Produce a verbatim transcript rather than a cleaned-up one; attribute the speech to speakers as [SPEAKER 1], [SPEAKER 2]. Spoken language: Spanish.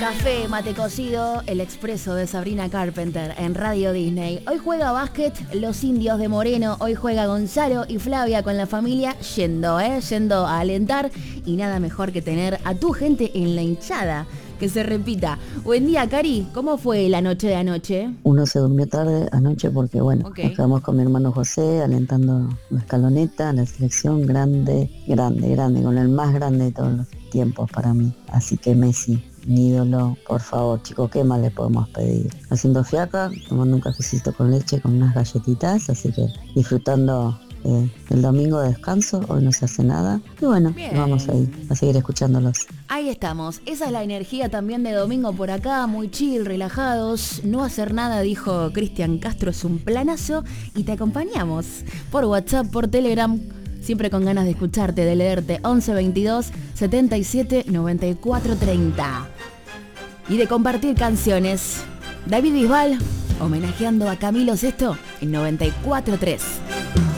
[SPEAKER 1] Café, mate cocido, el expreso de Sabrina Carpenter en Radio Disney. Hoy juega básquet los indios de Moreno, hoy juega Gonzalo y Flavia con la familia yendo, ¿eh? Yendo a alentar y nada mejor que tener a tu gente en la hinchada. Que se repita. Buen día, Cari, ¿cómo fue la noche de anoche?
[SPEAKER 2] Uno se durmió tarde anoche porque, bueno, okay. Nos quedamos con mi hermano José alentando la escaloneta, la selección grande, grande, grande, con el más grande de todos los tiempos para mí. Así que Messi, mi ídolo, por favor, chicos, ¿qué más le podemos pedir? Haciendo fiaca, tomando un cafecito con leche, con unas galletitas, así que disfrutando eh, el domingo de descanso, hoy no se hace nada. Y bueno, bien. Vamos a ir a seguir escuchándolos.
[SPEAKER 1] Ahí estamos, esa es la energía también de domingo por acá, muy chill, relajados, no hacer nada, dijo Cristian Castro, es un planazo y te acompañamos por WhatsApp, por Telegram, siempre con ganas de escucharte, de leerte, once veintidós setenta y siete noventa y cuatro treinta y de compartir canciones. David Bisbal homenajeando a Camilo Sesto en noventa y cuatro tres.